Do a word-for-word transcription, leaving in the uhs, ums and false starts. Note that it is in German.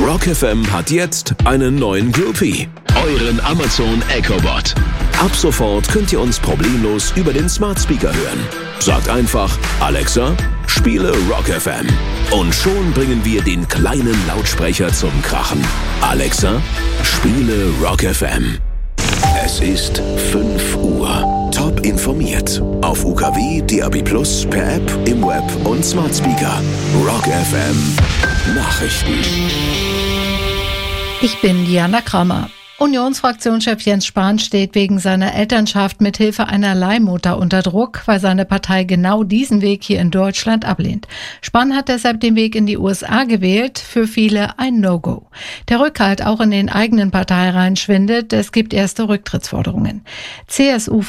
Rock F M hat jetzt einen neuen Groupie. Euren Amazon Echo Bot. Ab sofort könnt ihr uns problemlos über den Smart Speaker hören. Sagt einfach, Alexa, spiele Rock F M. Und schon bringen wir den kleinen Lautsprecher zum Krachen. Alexa, spiele Rock F M. Es ist fünf Uhr. Top informiert. Auf U K W, D A B plus, per App, im Web und Smart Speaker. Rock F M. Nachrichten. Ich bin Diana Kramer. Unionsfraktionschef Jens Spahn steht wegen seiner Elternschaft mit Hilfe einer Leihmutter unter Druck, weil seine Partei genau diesen Weg hier in Deutschland ablehnt. Spahn hat deshalb den Weg in die U S A gewählt, für viele ein No-Go. Der Rückhalt auch in den eigenen Parteireihen schwindet, es gibt erste Rücktrittsforderungen. C S U